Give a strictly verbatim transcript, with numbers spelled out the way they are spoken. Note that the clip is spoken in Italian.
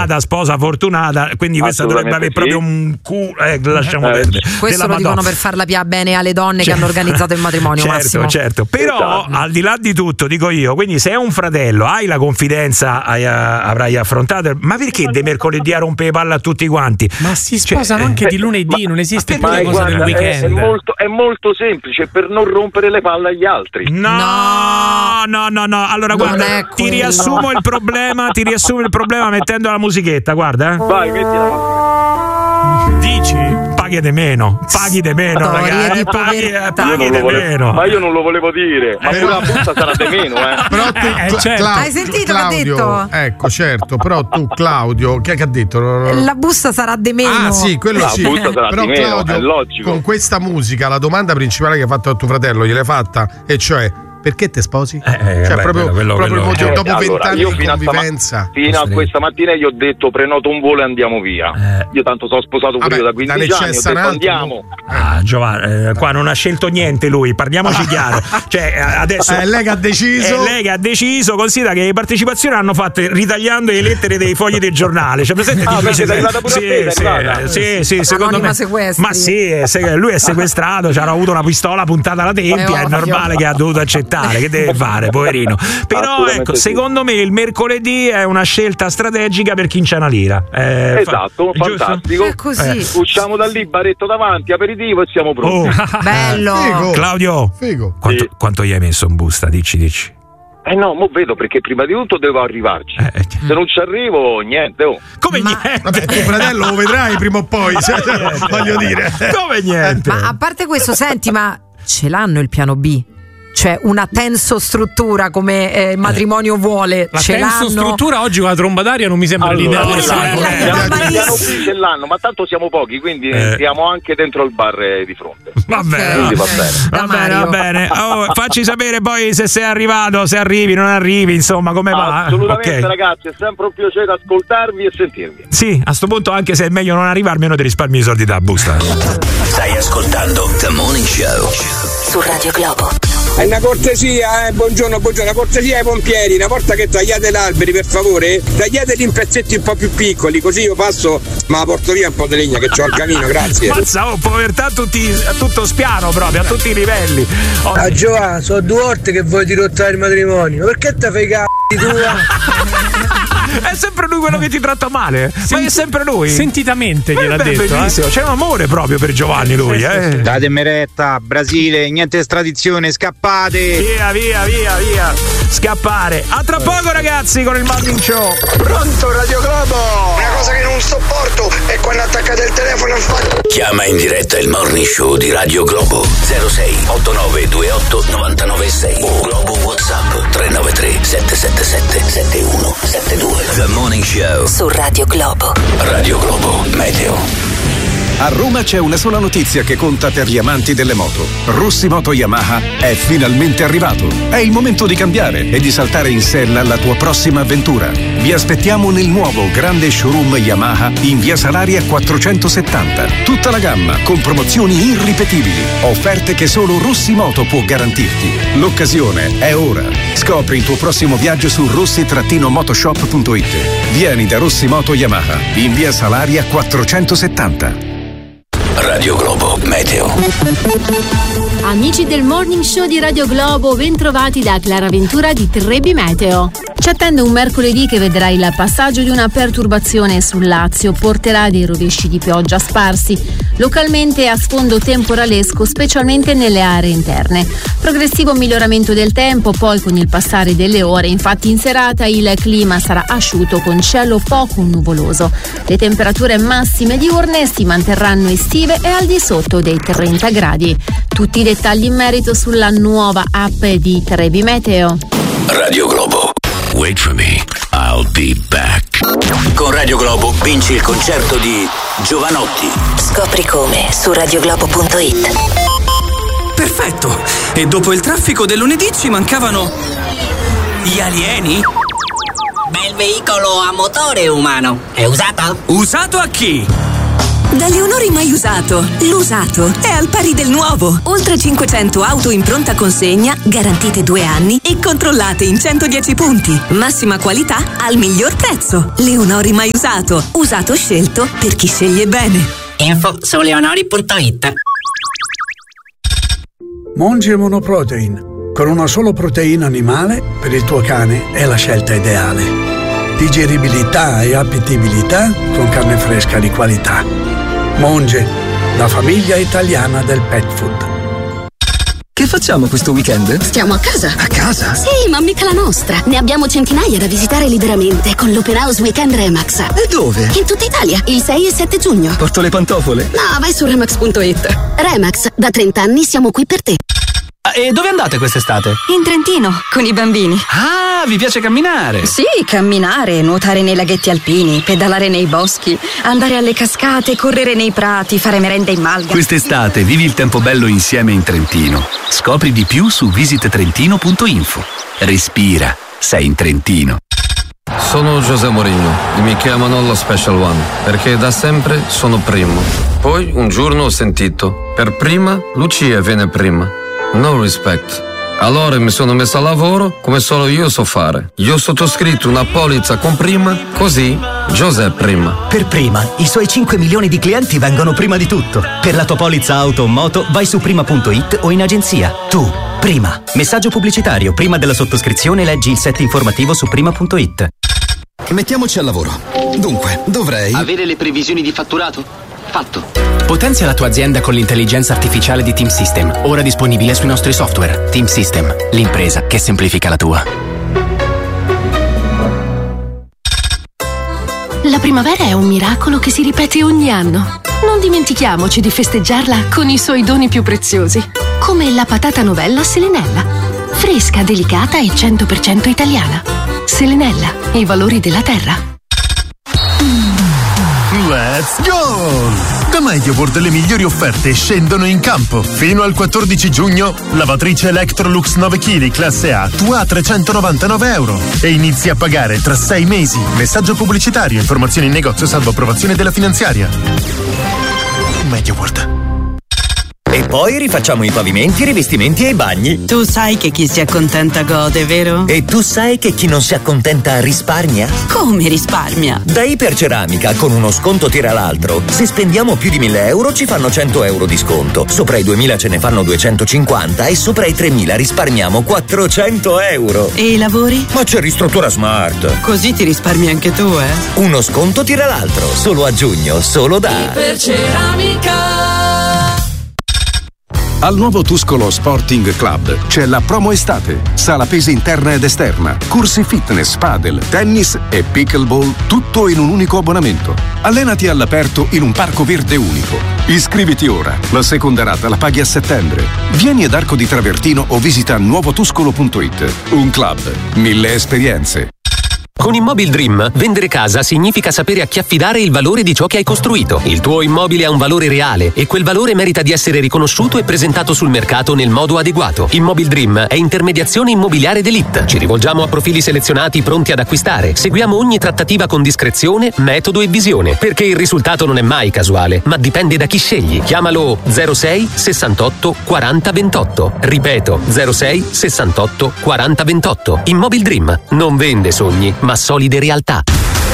fortunata, sposa fortunata, quindi questa dovrebbe avere sì. proprio un culo, eh, lasciamo eh, perdere. Questo lo dicono per farla pia bene alle donne certo. che hanno organizzato il matrimonio. Certo, Massimo. certo. Però esatto. al di là di tutto, dico io, quindi se è un fratello, hai la confidenza, hai, avrai affrontato, ma perché di mercoledì a rompere palle a tutti quanti? Ma si sposano cioè, anche eh, di lunedì, ma, non esiste più la cosa guarda, del weekend. È, è, molto, è molto semplice, per non rompere le palle agli altri. No, no, no, no. Allora non guarda, ti riassumo il problema, ti riassumo il problema mettendo la musichetta, guarda. Eh. Vai, metti la musichetta. Dici? Paghi di meno, paghi di meno, ragazzi. Paghi, paghi di meno. Ma io non lo volevo dire, ma pure la busta sarà di meno, eh. Però tu, eh, certo. Cla- hai sentito Claudio, che ha detto? Ecco, certo, però tu Claudio, che ha detto? La busta sarà di meno. Ah, sì, quello la sì. La busta sarà però di meno, Claudio, è logico. Con questa musica la domanda principale che ha fatto a tuo fratello gliel'hai fatta, e cioè perché te sposi? Eh, eh, cioè, beh, proprio, quello, proprio quello, il motivo, eh, dopo vent'anni allora, di convivenza. Fino a questa mattina gli ho detto prenoto un volo e andiamo via. Eh. Io tanto sono sposato pure io da quindici anni, ho detto andiamo. Ah, Giovanni, eh, qua non ha scelto niente lui, parliamoci chiaro. Cioè, adesso è lei che ha deciso. È lei che ha deciso, considera che le partecipazioni hanno fatto ritagliando le lettere dei fogli del giornale. Cioè, presente ah, di perché è arrivata pure sì, a te, sì, sì, sì, secondo me. Sequestri. Ma sì, lui è sequestrato, ci hanno avuto una pistola puntata alla tempia, è, è normale che ha dovuto accettare, che deve fare, poverino. Però ecco, secondo me il mercoledì è una scelta strategica per chi c'è una lira. Eh, esatto, fa, fantastico. È così. Eh. Usciamo da lì, baretto davanti, aperitivo e siamo pronti. Oh. Bello. Figo. Claudio, Figo. Quanto, sì. quanto gli hai messo in busta? Dici, dici. Eh no, mo vedo, perché prima di tutto devo arrivarci. Eh, eh. Se non ci arrivo, niente. Oh. Come Ma... niente? Vabbè, tuo fratello lo vedrai prima o poi, cioè, voglio dire. Come niente? Ma a parte questo, senti, ma ce l'hanno il piano B? Cioè una tensostruttura come eh, il matrimonio vuole, la ce l'hanno. tensostruttura oggi con la tromba d'aria non mi sembra Allora, l'idea ce l'hanno, eh, piano eh, piano B ce l'hanno, ma tanto siamo pochi, quindi Eh. entriamo anche dentro il bar eh, di fronte. Va bene, Quindi va va bene. Va bene, va bene. Oh, facci sapere poi se sei arrivato, se arrivi, non arrivi, insomma, come va. Assolutamente, Okay. ragazzi, è sempre un piacere ascoltarvi e sentirvi. Sì, a sto punto, anche se è meglio non arrivare, almeno ti risparmi i soldi da busta. Stai ascoltando The Morning Show su Radio Globo. È una cortesia, eh? Buongiorno, buongiorno, una cortesia ai pompieri, una volta che tagliate gli alberi, per favore, tagliateli in pezzetti un po' più piccoli, così io passo, ma la porto via un po' di legna che c'ho al camino, grazie. Mazza, oh, povertà a, tutti, a tutto spiano proprio, a tutti i livelli. Oh. Ah Giovanni, sono due volte che vuoi dirottare il matrimonio, perché te fai c***i tua? È sempre lui quello che ti tratta male. Senti, ma è sempre lui. Sentitamente gliel'ha beh, detto. Bellissimo. Eh? C'è un amore proprio per Giovanni lui. Eh. Datemi retta, Brasile, niente estradizione, scappate. Via, via, via, via. Scappare. A tra poco ragazzi con il Morning Show. Pronto Radio Globo? Una cosa che non sopporto è quando attaccate il telefono e fa... Chiama in diretta il Morning Show di Radio Globo zero sei otto nove due otto nove nove sei o Globo WhatsApp tre nove tre sette sette sette sette uno sette due. The Morning Show su Radio Globo. Radio Globo Meteo. A Roma c'è una sola notizia che conta per gli amanti delle moto. Russi Moto Yamaha è finalmente arrivato. È il momento di cambiare e di saltare in sella alla tua prossima avventura. Vi aspettiamo nel nuovo grande showroom Yamaha in via Salaria quattrocentosettanta. Tutta la gamma con promozioni irripetibili. Offerte che solo Russi Moto può garantirti. L'occasione è ora. Scopri il tuo prossimo viaggio su rossi motoshop punto it. Vieni da Russi Moto Yamaha in via Salaria quattrocentosettanta. Radio Globo Meteo. Amici del Morning Show di Radio Globo, bentrovati da Clara Ventura di Trebi Meteo. Ci attende un mercoledì che vedrà il passaggio di una perturbazione sul Lazio, porterà dei rovesci di pioggia sparsi, localmente a sfondo temporalesco, specialmente nelle aree interne. Progressivo miglioramento del tempo, poi con il passare delle ore, infatti in serata il clima sarà asciutto con cielo poco nuvoloso. Le temperature massime diurne si manterranno estive e al di sotto dei trenta gradi. Tutti i dettagli in merito sulla nuova app di Trebi Meteo. Radio Globo. Wait for me, I'll be back. Con Radio Globo vinci il concerto di Giovanotti. Scopri come su radio globo punto it. Perfetto! E dopo il traffico del lunedì ci mancavano gli alieni? Bel veicolo a motore umano. È usato? Usato a chi? Da Leonori mai usato, l'usato è al pari del nuovo. Oltre cinquecento auto in pronta consegna, garantite due anni e controllate in centodieci punti. Massima qualità al miglior prezzo. Leonori mai usato, usato scelto per chi sceglie bene. Info su leonori punto it. Monge Monoprotein. Con una solo proteina animale, per il tuo cane è la scelta ideale. Digeribilità e appetibilità con carne fresca di qualità. Monge, la famiglia italiana del pet food. Che facciamo questo weekend? Stiamo a casa. A casa? Sì, ma mica la nostra. Ne abbiamo centinaia da visitare liberamente con l'Open House Weekend Remax. E dove? In tutta Italia, il sei e sette giugno. Porto le pantofole? No, vai su remax punto it. Remax, da trenta anni siamo qui per te. E dove andate quest'estate? In Trentino, con i bambini. Ah, vi piace camminare? Sì, camminare, nuotare nei laghetti alpini, pedalare nei boschi, andare alle cascate, correre nei prati, fare merenda in malga. Quest'estate vivi il tempo bello insieme in Trentino. Scopri di più su visit trentino punto info. Respira, sei in Trentino. Sono José Mourinho e mi chiamano lo Special One perché da sempre sono primo. Poi un giorno ho sentito, per prima Lucia viene prima. No respect. Allora mi sono messo a lavoro come solo io so fare. Io ho sottoscritto una polizza con prima, così José prima. Per prima, i suoi cinque milioni di clienti vengono prima di tutto. Per la tua polizza auto o moto vai su prima punto it o in agenzia. Tu, prima. Messaggio pubblicitario. Prima della sottoscrizione leggi il set informativo su prima punto it. Mettiamoci al lavoro. Dunque, dovrei... Avere le previsioni di fatturato? Fatto. Potenzia la tua azienda con l'intelligenza artificiale di Team System, ora disponibile sui nostri software. Team System, l'impresa che semplifica la tua. La primavera è un miracolo che si ripete ogni anno. Non dimentichiamoci di festeggiarla con i suoi doni più preziosi, come la patata novella Selenella. Fresca, delicata e cento per cento italiana. Selenella, i valori della terra. Let's go! Da MediaWorld le migliori offerte scendono in campo. Fino al quattordici giugno, lavatrice Electrolux nove chilogrammi classe A, tua a trecentonovantanove euro. E inizi a pagare tra sei mesi. Messaggio pubblicitario, informazioni in negozio salvo approvazione della finanziaria. MediaWorld. E poi rifacciamo i pavimenti, i rivestimenti e i bagni. Tu sai che chi si accontenta gode, vero? E tu sai che chi non si accontenta risparmia? Come risparmia? Da Iperceramica, con uno sconto tira l'altro. Se spendiamo più di mille euro ci fanno cento euro di sconto. Sopra i duemila ce ne fanno duecentocinquanta e sopra i tremila risparmiamo quattrocento euro. E i lavori? Ma c'è Ristruttura Smart. Così ti risparmi anche tu, eh? Uno sconto tira l'altro. Solo a giugno, solo da Iperceramica. Al nuovo Tuscolo Sporting Club c'è la promo estate, sala pesi interna ed esterna, corsi fitness, padel, tennis e pickleball, tutto in un unico abbonamento. Allenati all'aperto in un parco verde unico. Iscriviti ora, la seconda rata la paghi a settembre. Vieni ad Arco di Travertino o visita nuovotuscolo punto it. Un club, mille esperienze. Con Immobil Dream, vendere casa significa sapere a chi affidare il valore di ciò che hai costruito. Il tuo immobile ha un valore reale e quel valore merita di essere riconosciuto e presentato sul mercato nel modo adeguato. Immobil Dream è intermediazione immobiliare d'élite. Ci rivolgiamo a profili selezionati pronti ad acquistare. Seguiamo ogni trattativa con discrezione, metodo e visione, perché il risultato non è mai casuale, ma dipende da chi scegli. Chiamalo zero sei sessantotto quaranta ventotto. Ripeto, zero sei sessantotto quaranta ventotto. Immobil Dream non vende sogni, ma solide realtà.